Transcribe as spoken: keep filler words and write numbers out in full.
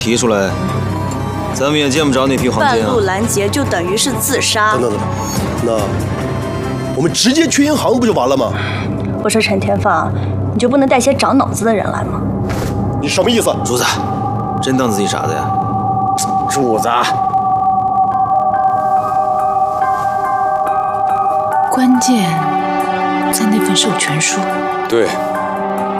提出来，咱们也见不着那匹黄金啊。 半路拦截就等于是自杀。 等等等等，那我们直接去银行不就完了吗？ 我说陈天放，你就不能带些长脑子的人来吗？ 你什么意思？ 主子，真当自己傻子呀？ 主子， 关键在那份授权书。 对。